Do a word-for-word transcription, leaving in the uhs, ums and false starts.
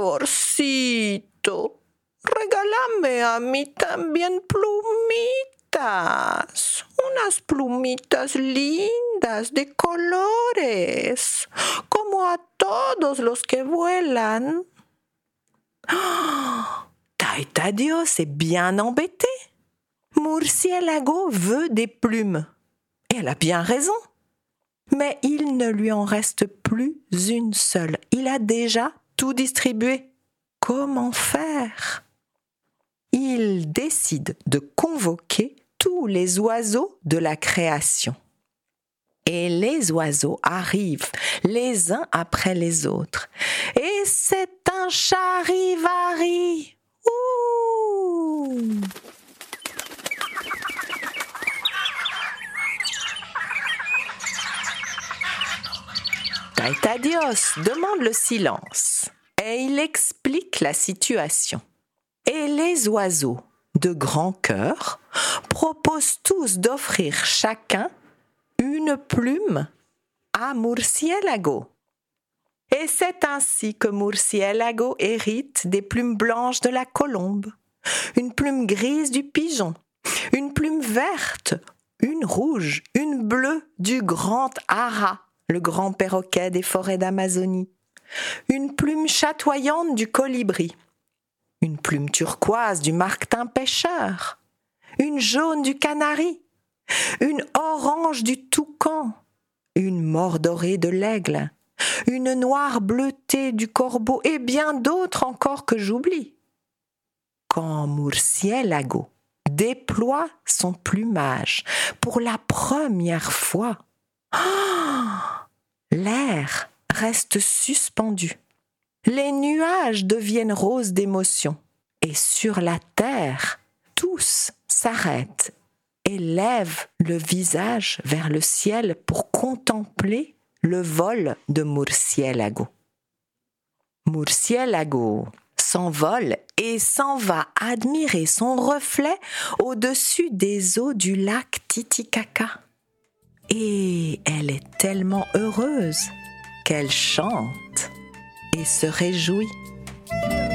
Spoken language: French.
favorcito, regálame a mí también plumitas, unas plumitas lindas de colores, como a todos los que vuelan. Oh, Taita Dios est bien embêtée. Murciélago veut des plumes. Et elle a bien raison. Mais il ne lui en reste plus une seule. Il a déjà tout distribué. Comment faire? Il décide de convoquer tous les oiseaux de la création. Et les oiseaux arrivent les uns après les autres. Et c'est un charivari. Ouh! Taita Dios demande le silence et il explique la situation. Et les oiseaux, de grand cœur, proposent tous d'offrir chacun une plume à Murciélago. Et c'est ainsi que Murciélago hérite des plumes blanches de la colombe, une plume grise du pigeon, une plume verte, une rouge, une bleue du grand ara, le grand perroquet des forêts d'Amazonie, une plume chatoyante du colibri, une plume turquoise du martin pêcheur, une jaune du canari, une orange du toucan, une mordorée de l'aigle, une noire bleutée du corbeau et bien d'autres encore que j'oublie. Quand Murciélago déploie son plumage pour la première fois, oh, l'air reste suspendu. Les nuages deviennent roses d'émotion. Et sur la terre, tous s'arrêtent et lèvent le visage vers le ciel pour contempler le vol de Murciélago. Murciélago s'envole et s'en va admirer son reflet au-dessus des eaux du lac Titicaca. Et elle est tellement heureuse qu'elle chante et se réjouit.